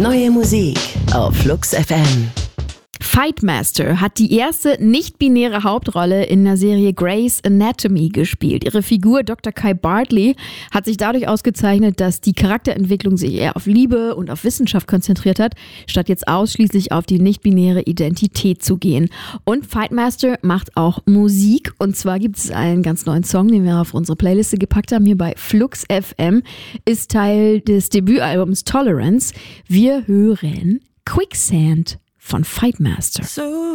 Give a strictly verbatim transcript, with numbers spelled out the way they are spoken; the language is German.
Neue Musik auf Flux F M. Fightmaster hat die erste nicht-binäre Hauptrolle in der Serie Grey's Anatomy gespielt. Ihre Figur Doktor Kai Bartley hat sich dadurch ausgezeichnet, dass die Charakterentwicklung sich eher auf Liebe und auf Wissenschaft konzentriert hat, statt jetzt ausschließlich auf die nicht-binäre Identität zu gehen. Und Fightmaster macht auch Musik. Und zwar gibt es einen ganz neuen Song, den wir auf unsere Playliste gepackt haben, hier bei Flux F M. Ist Teil des Debütalbums Tolerance. Wir hören Quicksand von Fightmaster. So